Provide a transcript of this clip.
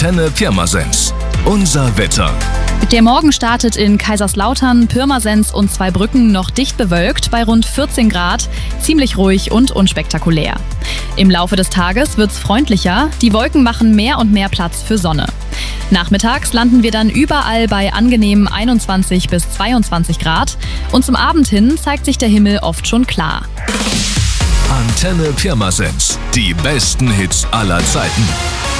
Antenne Pirmasens. Unser Wetter. Der Morgen startet in Kaiserslautern, Pirmasens und Zweibrücken noch dicht bewölkt bei rund 14 Grad, ziemlich ruhig und unspektakulär. Im Laufe des Tages wird's freundlicher, die Wolken machen mehr und mehr Platz für Sonne. Nachmittags landen wir dann überall bei angenehmen 21 bis 22 Grad und zum Abend hin zeigt sich der Himmel oft schon klar. Antenne Pirmasens. Die besten Hits aller Zeiten.